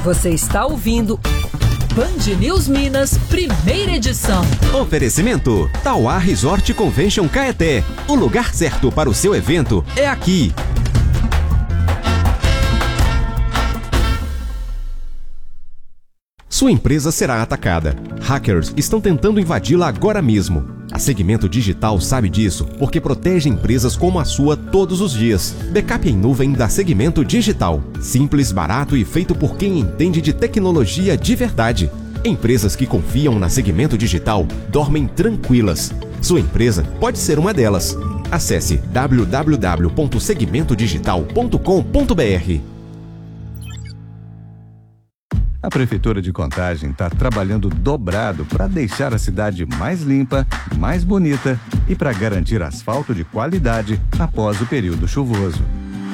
Você está ouvindo Band News Minas, primeira edição. Oferecimento: Tauá Resort Convention Caeté. O lugar certo para o seu evento é aqui. Sua empresa será atacada. Hackers estão tentando invadi-la agora mesmo. A Segmento Digital sabe disso porque protege empresas como a sua todos os dias. Backup em nuvem da Segmento Digital. Simples, barato e feito por quem entende de tecnologia de verdade. Empresas que confiam na Segmento Digital dormem tranquilas. Sua empresa pode ser uma delas. Acesse www.segmentodigital.com.br. A Prefeitura de Contagem está trabalhando dobrado para deixar a cidade mais limpa, mais bonita e para garantir asfalto de qualidade após o período chuvoso.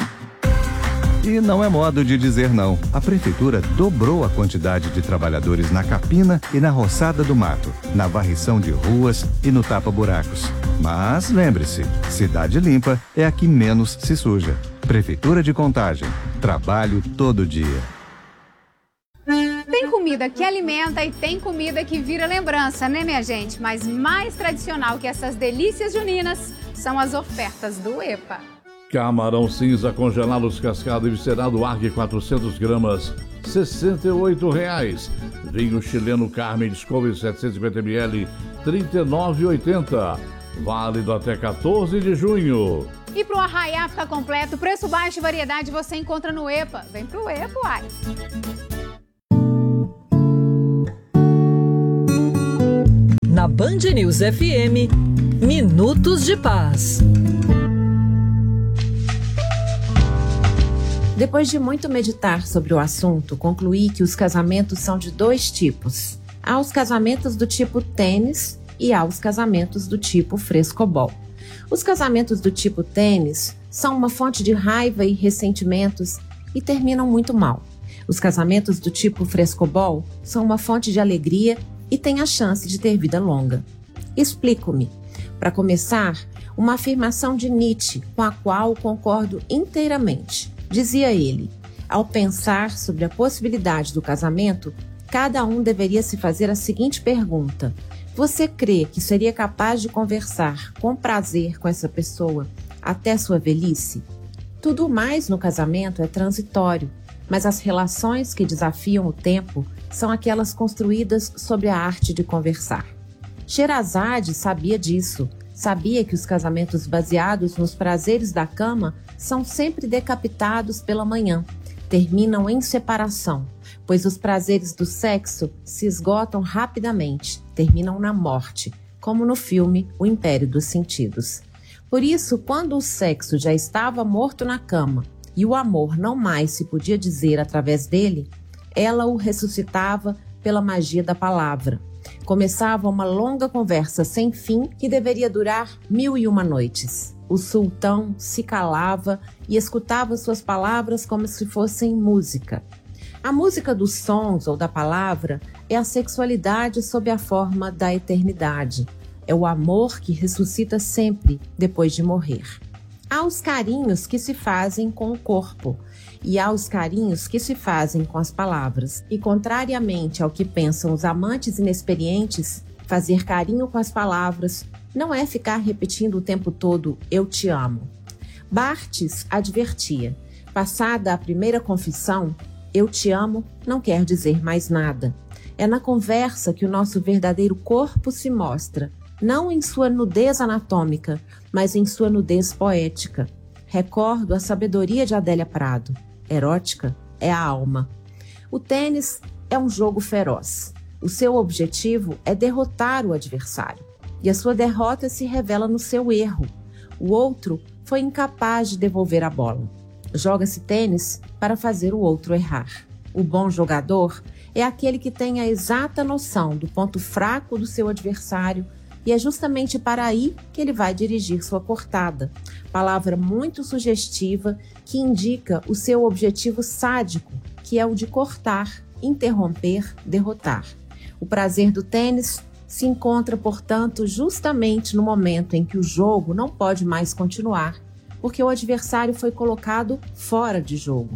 E não é modo de dizer não. A Prefeitura dobrou a quantidade de trabalhadores na capina e na roçada do mato, na varrição de ruas e no tapa-buracos. Mas lembre-se, cidade limpa é a que menos se suja. Prefeitura de Contagem. Trabalho todo dia. Tem comida que alimenta e tem comida que vira lembrança, né, minha gente? Mas mais tradicional que essas delícias juninas são as ofertas do EPA. Camarão cinza congelado descascado e viscerado Arg 400 gramas, R$ 68,00. Vinho chileno Carmen Discovery 750 ml, R$ 39,80. Válido até 14 de junho. E para o arraiá ficar completo, preço baixo e variedade você encontra no EPA. Vem pro EPA, uai! Na Band News FM, Minutos de Paz. Depois de muito meditar sobre o assunto, concluí que os casamentos são de dois tipos. Há os casamentos do tipo tênis e há os casamentos do tipo frescobol. Os casamentos do tipo tênis são uma fonte de raiva e ressentimentos e terminam muito mal. Os casamentos do tipo frescobol são uma fonte de alegria e têm a chance de ter vida longa. Explico-me. Para começar, uma afirmação de Nietzsche com a qual concordo inteiramente. Dizia ele: ao pensar sobre a possibilidade do casamento, cada um deveria se fazer a seguinte pergunta: você crê que seria capaz de conversar com prazer com essa pessoa até sua velhice? Tudo mais no casamento é transitório, mas as relações que desafiam o tempo são aquelas construídas sobre a arte de conversar. Sherazade sabia disso. Sabia que os casamentos baseados nos prazeres da cama são sempre decapitados pela manhã, terminam em separação, pois os prazeres do sexo se esgotam rapidamente, terminam na morte, como no filme O Império dos Sentidos. Por isso, quando o sexo já estava morto na cama e o amor não mais se podia dizer através dele, ela o ressuscitava pela magia da palavra. Começava uma longa conversa sem fim que deveria durar 1001 noites. O sultão se calava e escutava suas palavras como se fossem música. A música dos sons ou da palavra é a sexualidade sob a forma da eternidade. É o amor que ressuscita sempre depois de morrer. Há os carinhos que se fazem com o corpo e há os carinhos que se fazem com as palavras. E contrariamente ao que pensam os amantes inexperientes, fazer carinho com as palavras não é ficar repetindo o tempo todo "eu te amo". Barthes advertia: passada a primeira confissão, "eu te amo" não quer dizer mais nada. É na conversa que o nosso verdadeiro corpo se mostra, não em sua nudez anatômica, mas em sua nudez poética. Recordo a sabedoria de Adélia Prado. Erótica é a alma. O tênis é um jogo feroz. O seu objetivo é derrotar o adversário. E a sua derrota se revela no seu erro. O outro foi incapaz de devolver a bola. Joga-se tênis para fazer o outro errar. O bom jogador é aquele que tem a exata noção do ponto fraco do seu adversário e é justamente para aí que ele vai dirigir sua cortada. Palavra muito sugestiva que indica o seu objetivo sádico, que é o de cortar, interromper, derrotar. O prazer do tênis se encontra, portanto, justamente no momento em que o jogo não pode mais continuar, porque o adversário foi colocado fora de jogo.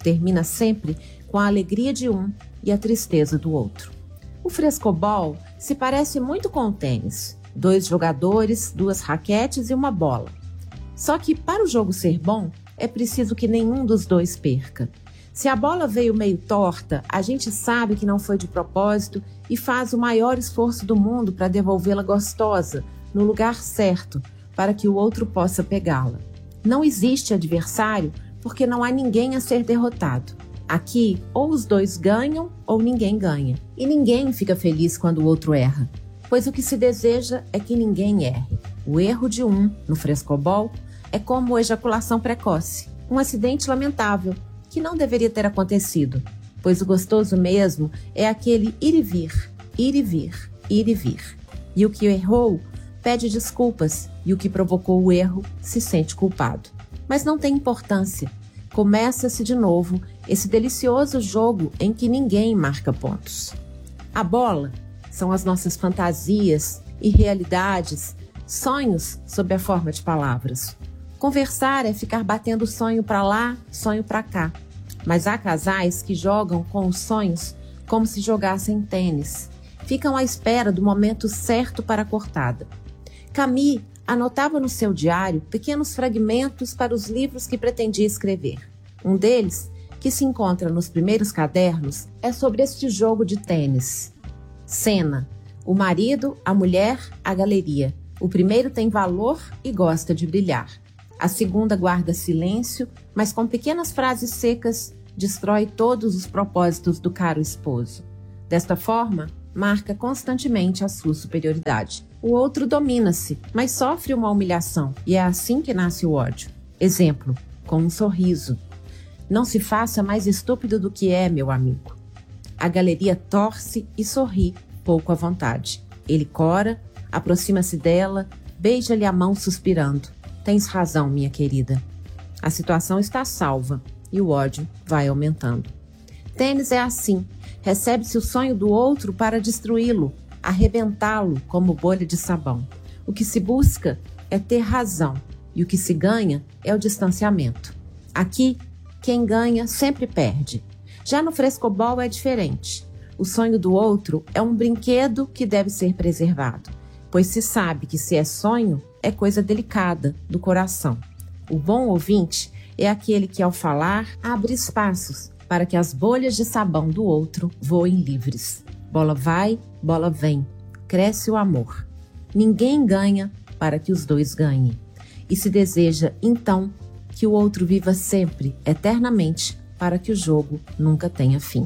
termina sempre com a alegria de um e a tristeza do outro. O frescobol se parece muito com o tênis. 2 jogadores, 2 raquetes e uma bola. Só que para o jogo ser bom, é preciso que nenhum dos dois perca. Se a bola veio meio torta, a gente sabe que não foi de propósito e faz o maior esforço do mundo para devolvê-la gostosa, no lugar certo, para que o outro possa pegá-la. Não existe adversário porque não há ninguém a ser derrotado. Aqui, ou os dois ganham ou ninguém ganha. E ninguém fica feliz quando o outro erra, pois o que se deseja é que ninguém erre. O erro de um, no frescobol, é como ejaculação precoce, um acidente lamentável que não deveria ter acontecido, pois o gostoso mesmo é aquele ir e vir, ir e vir, ir e vir. E o que errou pede desculpas e o que provocou o erro se sente culpado. Mas não tem importância. Começa-se de novo esse delicioso jogo em que ninguém marca pontos. A bola são as nossas fantasias e realidades, sonhos sob a forma de palavras. Conversar é ficar batendo sonho para lá, sonho para cá. Mas há casais que jogam com os sonhos como se jogassem tênis. Ficam à espera do momento certo para a cortada. Camille anotava no seu diário pequenos fragmentos para os livros que pretendia escrever. Um deles, que se encontra nos primeiros cadernos, é sobre este jogo de tênis. Cena: o marido, a mulher, a galeria. O primeiro tem valor e gosta de brilhar. A segunda guarda silêncio, mas com pequenas frases secas destrói todos os propósitos do caro esposo. Desta forma, marca constantemente a sua superioridade. O outro domina-se, mas sofre uma humilhação, e é assim que nasce o ódio. Exemplo, com um sorriso. Não se faça mais estúpido do que é, meu amigo. A galeria torce e sorri, pouco à vontade. Ele cora, aproxima-se dela, beija-lhe a mão suspirando. Tens razão, minha querida. A situação está salva e o ódio vai aumentando. Tênis é assim. Recebe-se o sonho do outro para destruí-lo, arrebentá-lo como bolha de sabão. O que se busca é ter razão e o que se ganha é o distanciamento. Aqui, quem ganha sempre perde. Já no frescobol é diferente. O sonho do outro é um brinquedo que deve ser preservado, pois se sabe que se é sonho, é coisa delicada do coração. O bom ouvinte é aquele que, ao falar, abre espaços para que as bolhas de sabão do outro voem livres. Bola vai, bola vem. Cresce o amor. Ninguém ganha para que os dois ganhem. E se deseja, então, que o outro viva sempre, eternamente, para que o jogo nunca tenha fim.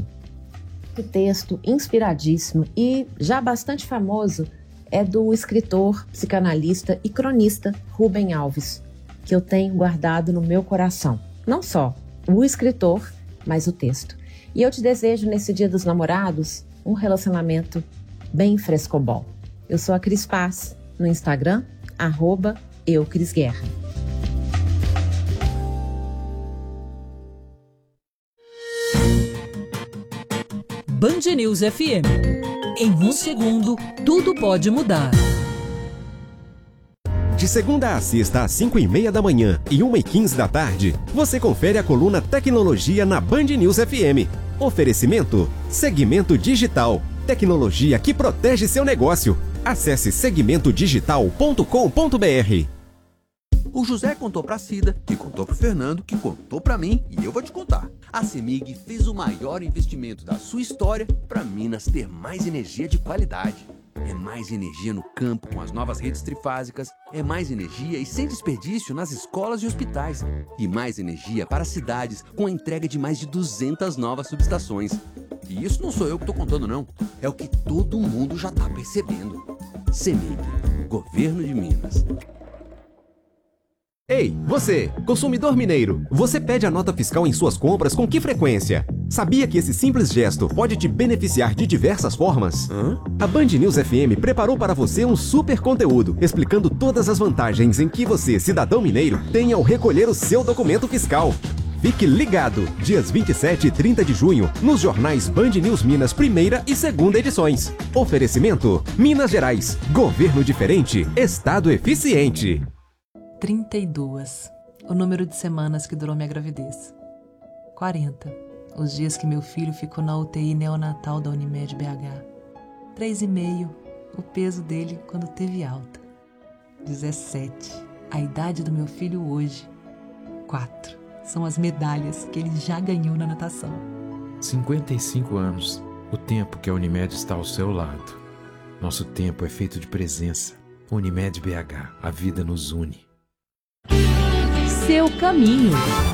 O texto inspiradíssimo e já bastante famoso é do escritor, psicanalista e cronista Rubem Alves, que eu tenho guardado no meu coração. Não só o escritor, mas o texto. E eu te desejo, nesse Dia dos Namorados, um relacionamento bem frescobol. Eu sou a Cris Paz, no Instagram, @eucrisguerra. Band News FM. Em um segundo, tudo pode mudar. De segunda a sexta, às 5h30 da manhã e 1h15 da tarde, você confere a coluna Tecnologia na Band News FM. Oferecimento: Segmento Digital. Tecnologia que protege seu negócio. Acesse segmentodigital.com.br. O José contou pra Cida, que contou pro Fernando, que contou pra mim, e eu vou te contar. A CEMIG fez o maior investimento da sua história para Minas ter mais energia de qualidade. É mais energia no campo com as novas redes trifásicas, é mais energia e sem desperdício nas escolas e hospitais, e mais energia para cidades com a entrega de mais de 200 novas subestações. E isso não sou eu que tô contando não, é o que todo mundo já tá percebendo. CEMIG, Governo de Minas. Ei, você, consumidor mineiro, você pede a nota fiscal em suas compras com que frequência? Sabia que esse simples gesto pode te beneficiar de diversas formas? A Band News FM preparou para você um super conteúdo, explicando todas as vantagens em que você, cidadão mineiro, tem ao recolher o seu documento fiscal. Fique ligado, dias 27 e 30 de junho, nos jornais Band News Minas primeira e segunda edições. Oferecimento: Minas Gerais, governo diferente, estado eficiente. 32, o número de semanas que durou minha gravidez. 40. Os dias que meu filho ficou na UTI neonatal da Unimed BH. 3,5. O peso dele quando teve alta. 17. A idade do meu filho hoje. 4. São as medalhas que ele já ganhou na natação. 55 anos. O tempo que a Unimed está ao seu lado. Nosso tempo é feito de presença. Unimed BH. A vida nos une. Seu caminho.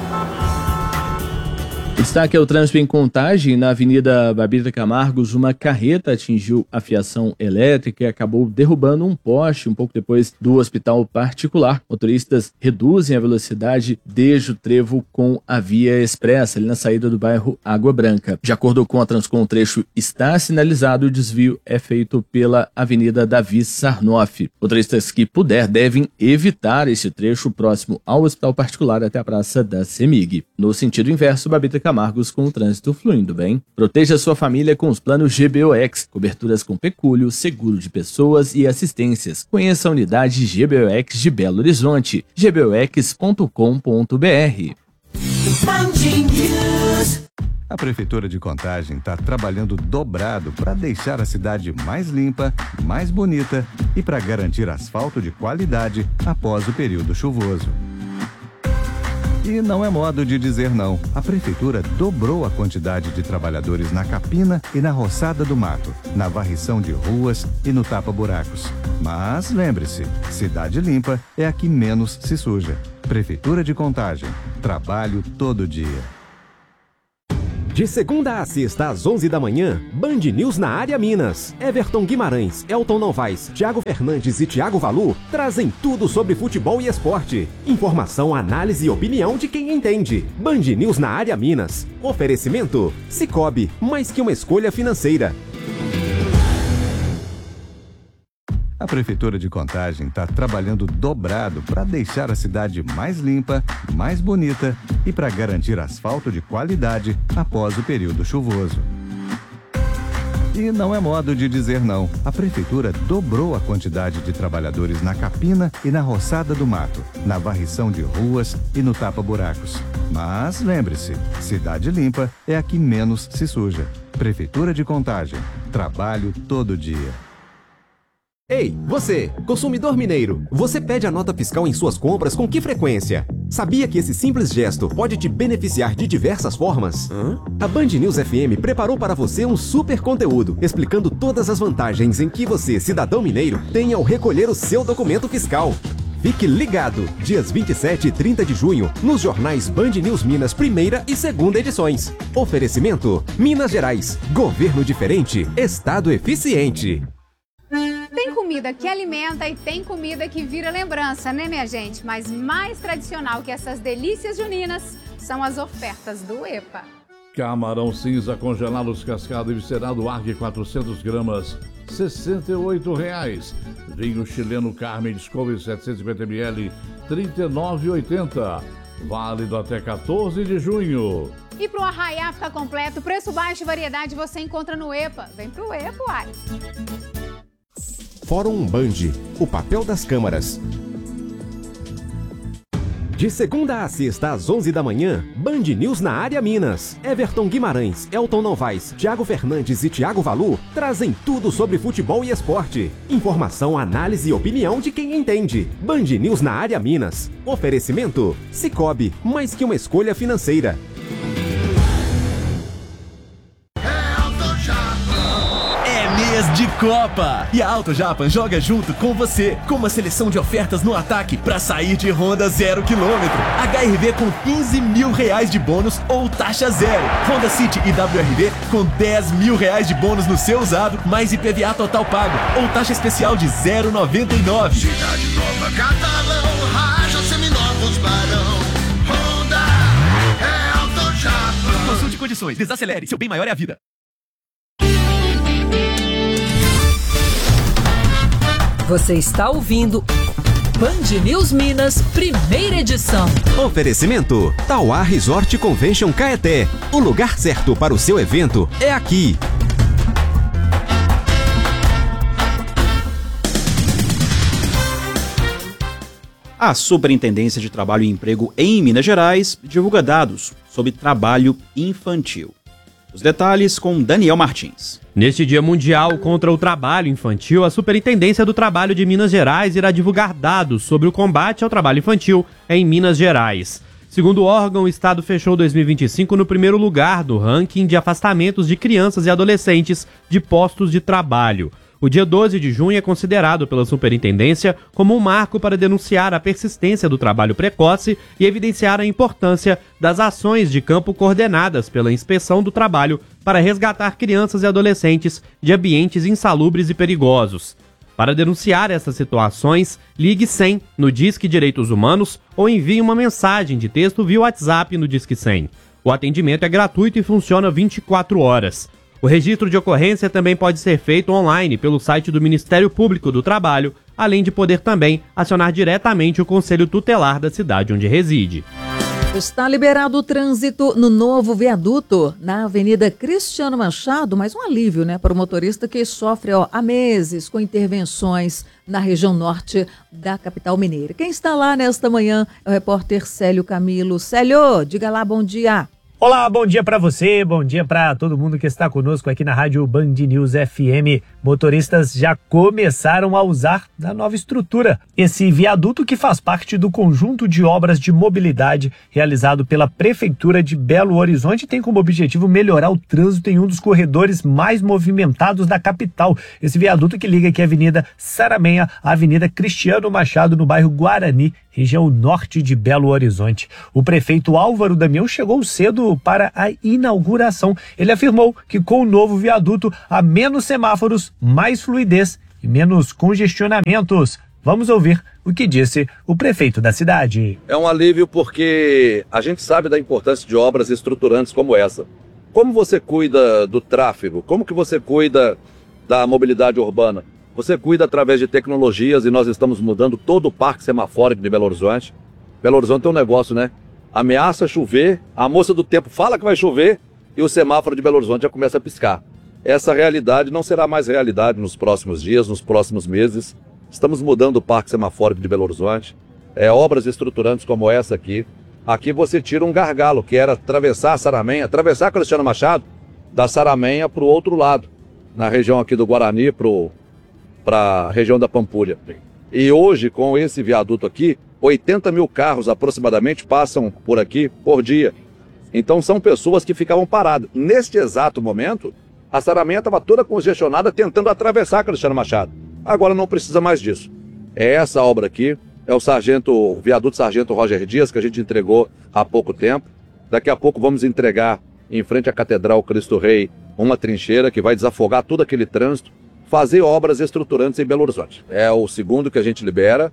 Destaque ao trânsito em Contagem, na Avenida Babita Camargos, uma carreta atingiu a fiação elétrica e acabou derrubando um poste um pouco depois do hospital particular. Motoristas reduzem a velocidade desde o trevo com a via expressa, ali na saída do bairro Água Branca. De acordo com a Transcom, o trecho está sinalizado e o desvio é feito pela Avenida Davi Sarnoff. Motoristas que puder devem evitar esse trecho próximo ao hospital particular até a Praça da CEMIG. No sentido inverso, Babita Camargos com o trânsito fluindo bem. Proteja sua família com os planos GBOX, coberturas com pecúlio, seguro de pessoas e assistências. Conheça a unidade GBOX de Belo Horizonte, gbox.com.br. A Prefeitura de Contagem está trabalhando dobrado para deixar a cidade mais limpa, mais bonita e para garantir asfalto de qualidade após o período chuvoso. E não é modo de dizer não. A Prefeitura dobrou a quantidade de trabalhadores na capina e na roçada do mato, na varrição de ruas e no tapa-buracos. Mas lembre-se, cidade limpa é a que menos se suja. Prefeitura de Contagem. Trabalho todo dia. De segunda a sexta, às 11 da manhã, Band News na área Minas. Everton Guimarães, Elton Novaes, Thiago Fernandes e Thiago Valu trazem tudo sobre futebol e esporte. Informação, análise e opinião de quem entende. Band News na área Minas. Oferecimento: Sicoob, mais que uma escolha financeira. A Prefeitura de Contagem está trabalhando dobrado para deixar a cidade mais limpa, mais bonita e para garantir asfalto de qualidade após o período chuvoso. E não é modo de dizer não. A Prefeitura dobrou a quantidade de trabalhadores na capina e na roçada do mato, na varrição de ruas e no tapa-buracos. Mas lembre-se, cidade limpa é a que menos se suja. Prefeitura de Contagem. Trabalho todo dia. Ei, você, consumidor mineiro, você pede a nota fiscal em suas compras com que frequência? Sabia que esse simples gesto pode te beneficiar de diversas formas? A Band News FM preparou para você um super conteúdo, explicando todas as vantagens em que você, cidadão mineiro, tem ao recolher o seu documento fiscal. Fique ligado, dias 27 e 30 de junho, nos jornais Band News Minas, primeira e segunda edições. Oferecimento: Minas Gerais, governo diferente, estado eficiente. Tem comida que alimenta e tem comida que vira lembrança, né, minha gente? Mas mais tradicional que essas delícias juninas são as ofertas do EPA. Camarão cinza congelado descascado e viscerado Arg 400 gramas, R$ 68,00. Vinho chileno Carmen Discovery 750 ml, R$ 39,80. Válido até 14 de junho. E para o arraiá ficar completo, preço baixo e variedade você encontra no EPA. Vem pro EPA, uai. Fórum Band, o papel das câmaras. De segunda a sexta, às 11 da manhã, Band News na área Minas. Everton Guimarães, Elton Novaes, Thiago Fernandes e Thiago Valu trazem tudo sobre futebol e esporte. Informação, análise e opinião de quem entende. Band News na área Minas. Oferecimento: Sicoob, mais que uma escolha financeira. De Copa! E a Auto Japan joga junto com você, com uma seleção de ofertas no ataque para sair de Honda 0 km. HRV com R$15 mil de bônus ou taxa zero. Honda City e WRV com R$10 mil de bônus no seu usado, mais IPVA total pago ou taxa especial de 0,99. Cidade Nova, Catalão, Raja, Seminovos, Barão. Honda é Auto Japan. Consulte condições, desacelere, seu bem maior é a vida. Você está ouvindo Band News Minas, primeira edição. Oferecimento: Tauá Resort Convention Caeté. O lugar certo para o seu evento é aqui. A Superintendência de Trabalho e Emprego em Minas Gerais divulga dados sobre trabalho infantil. Os detalhes com Daniel Martins. Neste Dia Mundial contra o Trabalho Infantil, a Superintendência do Trabalho de Minas Gerais irá divulgar dados sobre o combate ao trabalho infantil em Minas Gerais. Segundo o órgão, o estado fechou 2025 no primeiro lugar do ranking de afastamentos de crianças e adolescentes de postos de trabalho. O dia 12 de junho é considerado pela Superintendência como um marco para denunciar a persistência do trabalho precoce e evidenciar a importância das ações de campo coordenadas pela Inspeção do Trabalho para resgatar crianças e adolescentes de ambientes insalubres e perigosos. Para denunciar essas situações, ligue 100 no Disque Direitos Humanos ou envie uma mensagem de texto via WhatsApp no Disque 100. O atendimento é gratuito e funciona 24 horas. O registro de ocorrência também pode ser feito online pelo site do Ministério Público do Trabalho, além de poder também acionar diretamente o Conselho Tutelar da cidade onde reside. Está liberado o trânsito no novo viaduto na Avenida Cristiano Machado, mas um alívio, né, para o motorista que sofre há meses com intervenções na região norte da capital mineira. Quem está lá nesta manhã é o repórter Célio Camilo. Célio, diga lá, bom dia. Olá, bom dia para você, bom dia para todo mundo que está conosco aqui na Rádio Band News FM. Motoristas já começaram a usar a nova estrutura. Esse viaduto que faz parte do conjunto de obras de mobilidade realizado pela Prefeitura de Belo Horizonte tem como objetivo melhorar o trânsito em um dos corredores mais movimentados da capital. Esse viaduto que liga aqui a Avenida Saramenha à Avenida Cristiano Machado, no bairro Guarani, região norte de Belo Horizonte. O prefeito Álvaro Damião chegou cedo para a inauguração. Ele afirmou que com o novo viaduto há menos semáforos, mais fluidez e menos congestionamentos. Vamos ouvir o que disse o prefeito da cidade. É um alívio porque a gente sabe da importância de obras estruturantes como essa. Como você cuida do tráfego? Como que você cuida da mobilidade urbana? Você cuida através de tecnologias e nós estamos mudando todo o parque semafórico de Belo Horizonte. Belo Horizonte tem um negócio, né? Ameaça chover, a moça do tempo fala que vai chover e o semáforo de Belo Horizonte já começa a piscar. Essa realidade não será mais realidade nos próximos dias, nos próximos meses. Estamos mudando o parque semafórico de Belo Horizonte. Obras estruturantes como essa aqui. Aqui você tira um gargalo, que era atravessar a Saramenha, atravessar Cristiano Machado, da Saramenha para o outro lado, na região aqui do Guarani, para a região da Pampulha. E hoje, com esse viaduto aqui, 80 mil carros aproximadamente passam por aqui por dia. Então são pessoas que ficavam paradas. Neste exato momento, a Saramenha estava toda congestionada tentando atravessar Cristiano Machado. Agora não precisa mais disso. É essa obra aqui, é o viaduto Sargento Roger Dias, que a gente entregou há pouco tempo. Daqui a pouco vamos entregar, em frente à Catedral Cristo Rei, uma trincheira que vai desafogar todo aquele trânsito, fazer obras estruturantes em Belo Horizonte. É o segundo que a gente libera.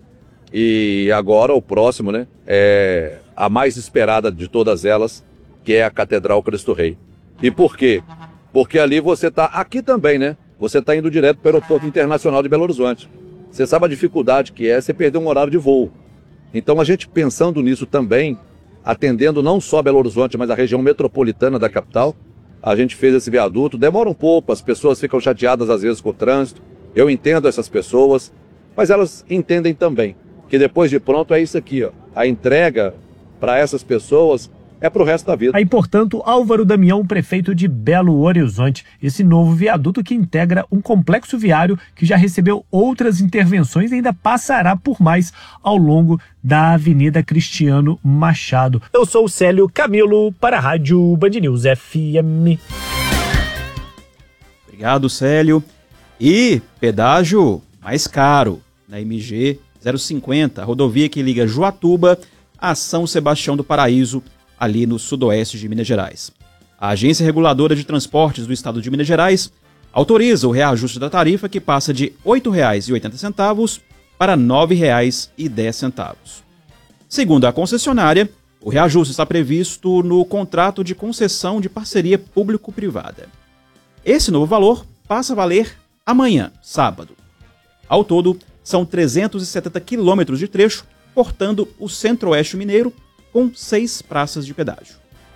E agora o próximo, né, é a mais esperada de todas elas, que é a Catedral Cristo Rei. E por quê? Porque ali você está, aqui também, né, você está indo direto para o Aeroporto Internacional de Belo Horizonte. Você sabe a dificuldade que é você perder um horário de voo. Então a gente pensando nisso também, atendendo não só Belo Horizonte, mas a região metropolitana da capital, a gente fez esse viaduto. Demora um pouco, as pessoas ficam chateadas às vezes com o trânsito. Eu entendo essas pessoas, mas elas entendem também que depois de pronto é isso aqui, ó. A entrega para essas pessoas é para o resto da vida. Aí, portanto, Álvaro Damião, prefeito de Belo Horizonte, esse novo viaduto que integra um complexo viário que já recebeu outras intervenções e ainda passará por mais ao longo da Avenida Cristiano Machado. Eu sou o Célio Camilo para a Rádio Band News FM. Obrigado, Célio. E pedágio mais caro na MG 050, a rodovia que liga Juatuba a São Sebastião do Paraíso, ali no sudoeste de Minas Gerais. A Agência Reguladora de Transportes do Estado de Minas Gerais autoriza o reajuste da tarifa, que passa de R$ 8,80 para R$ 9,10. Segundo a concessionária, o reajuste está previsto no contrato de concessão de parceria público-privada. Esse novo valor passa a valer amanhã, sábado. Ao todo, são 370 quilômetros de trecho, cortando o centro-oeste mineiro, com 6 praças de pedágio.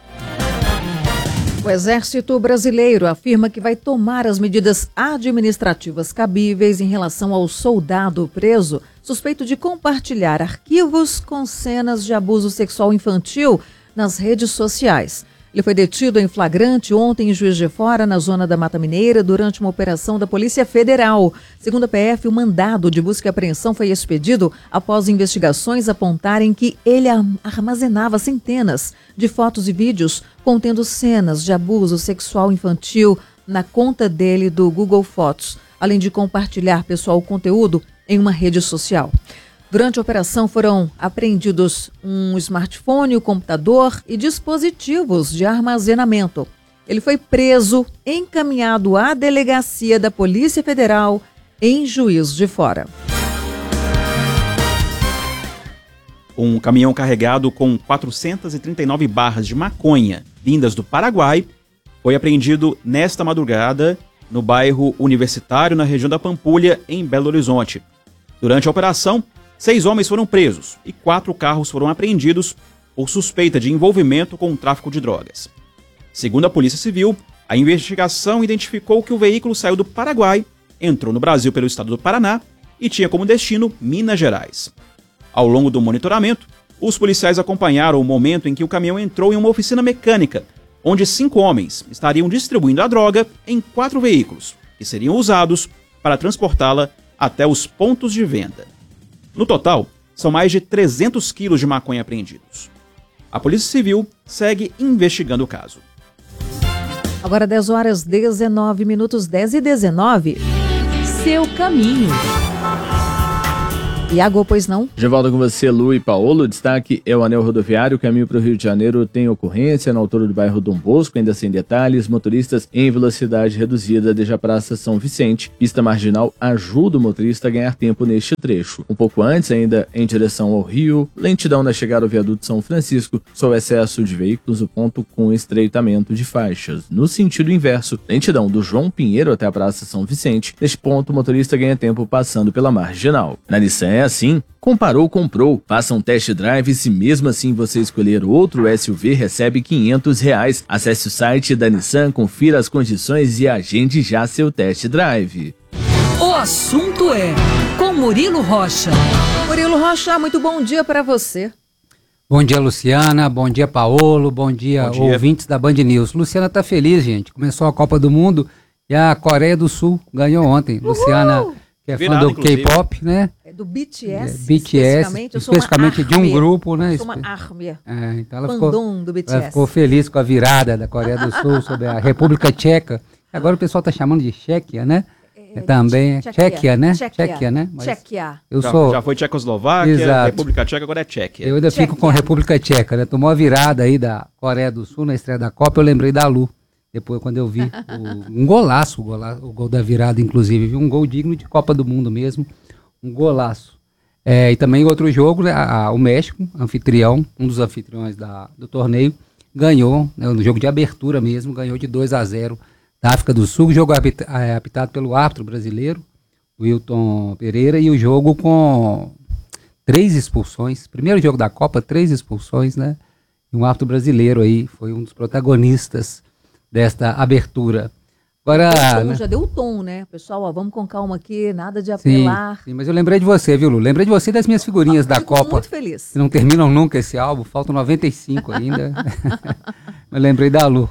O Exército Brasileiro afirma que vai tomar as medidas administrativas cabíveis em relação ao soldado preso suspeito de compartilhar arquivos com cenas de abuso sexual infantil nas redes sociais. Ele foi detido em flagrante ontem em Juiz de Fora, na zona da Mata Mineira, durante uma operação da Polícia Federal. Segundo a PF, o mandado de busca e apreensão foi expedido após investigações apontarem que ele armazenava centenas de fotos e vídeos contendo cenas de abuso sexual infantil na conta dele do Google Fotos, além de compartilhar pessoal conteúdo em uma rede social. Durante a operação foram apreendidos um smartphone, um computador e dispositivos de armazenamento. Ele foi preso, encaminhado à delegacia da Polícia Federal em Juiz de Fora. Um caminhão carregado com 439 barras de maconha vindas do Paraguai foi apreendido nesta madrugada no bairro Universitário, na região da Pampulha, em Belo Horizonte. Durante a operação, 6 homens foram presos e 4 carros foram apreendidos por suspeita de envolvimento com o tráfico de drogas. Segundo a Polícia Civil, a investigação identificou que o veículo saiu do Paraguai, entrou no Brasil pelo estado do Paraná e tinha como destino Minas Gerais. Ao longo do monitoramento, os policiais acompanharam o momento em que o caminhão entrou em uma oficina mecânica, onde 5 homens estariam distribuindo a droga em 4 veículos, que seriam usados para transportá-la até os pontos de venda. No total, são mais de 300 quilos de maconha apreendidos. A Polícia Civil segue investigando o caso. Agora 10 horas 19 minutos, 10h19. Seu caminho. Iago, pois não? De volta com você, Lu e Paulo. Destaque é o anel rodoviário. O caminho para o Rio de Janeiro tem ocorrência na altura do bairro Dom Bosco, ainda sem detalhes. Motoristas em velocidade reduzida desde a Praça São Vicente. Pista marginal ajuda o motorista a ganhar tempo neste trecho. Um pouco antes, ainda em direção ao Rio, lentidão na chegada ao viaduto São Francisco, só o excesso de veículos, o ponto com estreitamento de faixas. No sentido inverso, lentidão do João Pinheiro até a Praça São Vicente. Neste ponto, o motorista ganha tempo passando pela marginal. Na Nissan assim, comparou, comprou. Faça um test drive, se mesmo assim você escolher outro SUV, recebe R$500. Acesse o site da Nissan, confira as condições e agende já seu test drive. O assunto é com Murilo Rocha. Murilo Rocha, muito bom dia para você. Bom dia, Luciana. Bom dia, Paolo. Bom dia, ouvintes da Band News. Luciana tá feliz, gente. Começou a Copa do Mundo e a Coreia do Sul ganhou ontem. Uhul! Luciana, que é fã do K-pop, né? É do BTS, especificamente de um grupo, né? Eu sou uma ARMY. Então ela ficou feliz com a virada da Coreia do Sul sobre a República Tcheca. Agora o pessoal está chamando de Tchequia, né? Também Tchequia, né? Tchequia, né? Tchequia. Já foi Tchecoslováquia, Exato. República Tcheca, agora é Tchequia. Eu ainda fico com a República Tcheca, né? Tomou a virada aí da Coreia do Sul na estreia da Copa, eu lembrei da Lu. Depois, quando eu vi um golaço, o gol da virada, inclusive, viu? Um gol digno de Copa do Mundo mesmo, um golaço. E também outro jogo, né, o México, anfitrião, um dos anfitriões do torneio, ganhou, né, no jogo de abertura mesmo, ganhou de 2-0 da África do Sul. O jogo apitado pelo árbitro brasileiro, Wilton Pereira, e o jogo com 3 expulsões. Primeiro jogo da Copa, 3 expulsões, né? E um árbitro brasileiro aí foi um dos protagonistas desta abertura. Agora, já deu o tom, né? Pessoal, ó, vamos com calma aqui, nada de apelar. Sim, mas eu lembrei de você, viu, Lu? Lembrei de você das minhas figurinhas da Copa. Muito feliz. Que não terminam nunca esse álbum, faltam 95 ainda. Eu lembrei da Lu,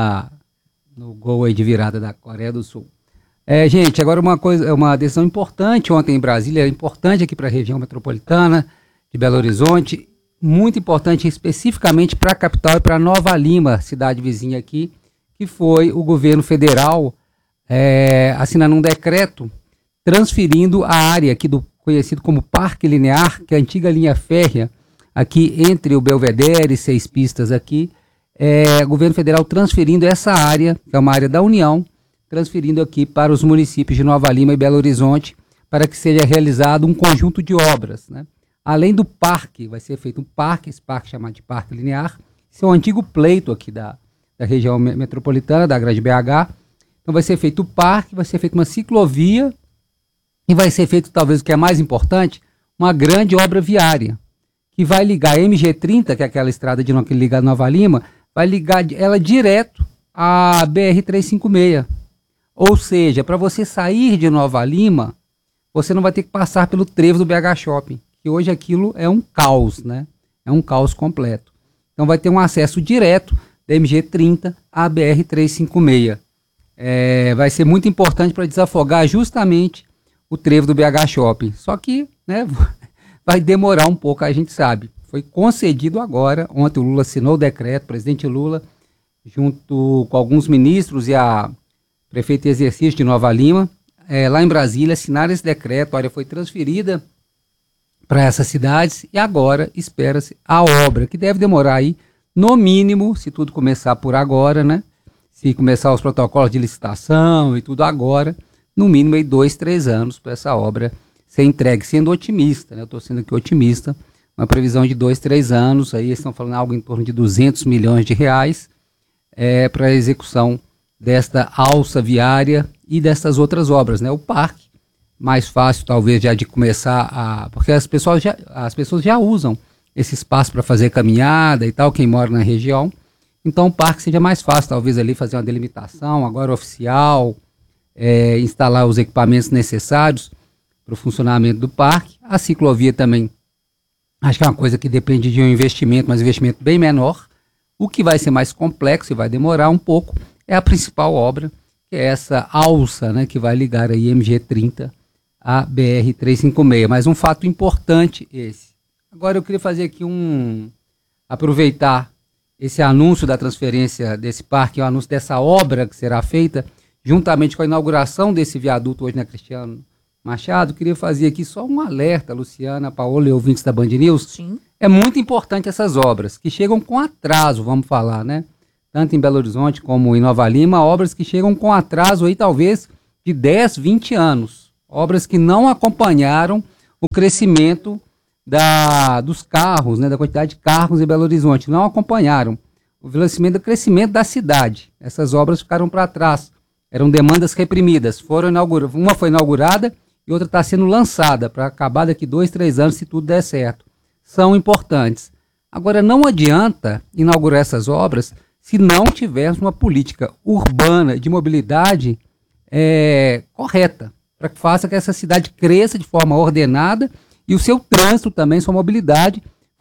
no gol aí de virada da Coreia do Sul. Gente, agora uma decisão importante ontem em Brasília, importante aqui para a região metropolitana de Belo Horizonte, muito importante especificamente para a capital e para Nova Lima, cidade vizinha aqui, que foi o governo federal assinando um decreto transferindo a área aqui do conhecido como Parque Linear, que é a antiga linha férrea, aqui entre o Belvedere e 6 pistas aqui, o governo federal transferindo essa área, que é uma área da União, transferindo aqui para os municípios de Nova Lima e Belo Horizonte, para que seja realizado um conjunto de obras, né? Além do parque, vai ser feito um parque, esse parque chamado de Parque Linear, esse é um antigo pleito aqui da região metropolitana, da Grande BH. Então vai ser feito o parque, vai ser feita uma ciclovia e vai ser feito, talvez o que é mais importante, uma grande obra viária, que vai ligar a MG30, que é aquela estrada que liga a Nova Lima, vai ligar ela direto à BR-356. Ou seja, para você sair de Nova Lima, você não vai ter que passar pelo trevo do BH Shopping, que hoje aquilo é um caos, né? É um caos completo. Então vai ter um acesso direto da MG30 à BR-356. Vai ser muito importante para desafogar justamente o trevo do BH Shopping. Só que, né, vai demorar um pouco, a gente sabe. Foi concedido agora, ontem o Lula assinou o decreto, o presidente Lula, junto com alguns ministros e a prefeita em exercício de Nova Lima, lá em Brasília, assinaram esse decreto, a área foi transferida para essas cidades e agora espera-se a obra, que deve demorar aí, no mínimo, se tudo começar por agora, né? Se começar os protocolos de licitação e tudo agora, no mínimo aí 2, 3 anos para essa obra ser entregue, sendo otimista, né? Eu estou sendo aqui otimista, uma previsão de 2, 3 anos, aí eles estão falando algo em torno de 200 milhões de reais para a execução desta alça viária e dessas outras obras, né? O parque, mais fácil talvez já de começar porque as pessoas já usam esse espaço para fazer caminhada e tal, quem mora na região, então o parque seja mais fácil talvez ali fazer uma delimitação, agora oficial, instalar os equipamentos necessários para o funcionamento do parque. A ciclovia também, acho que é uma coisa que depende de um investimento, mas um investimento bem menor. O que vai ser mais complexo e vai demorar um pouco é a principal obra, que é essa alça, né, que vai ligar aí MG30 à BR-356. Mas um fato importante esse. Agora eu queria fazer aqui aproveitar esse anúncio da transferência desse parque, o anúncio dessa obra que será feita, juntamente com a inauguração desse viaduto hoje na Cristiano Machado. Queria fazer aqui só um alerta, Luciana, Paola e ouvintes da Band News. Sim. É muito importante essas obras, que chegam com atraso, vamos falar, né? Tanto em Belo Horizonte como em Nova Lima, obras que chegam com atraso aí talvez de 10, 20 anos. Obras que não acompanharam o crescimento dos carros, né, da quantidade de carros em Belo Horizonte, não acompanharam o crescimento da cidade. Essas obras ficaram para trás, eram demandas reprimidas, uma foi inaugurada e outra está sendo lançada para acabar daqui 2, 3 anos, se tudo der certo. São importantes. Agora, não adianta inaugurar essas obras se não tivermos uma política urbana de mobilidade correta, para que faça que essa cidade cresça de forma ordenada e o seu trânsito também, sua mobilidade,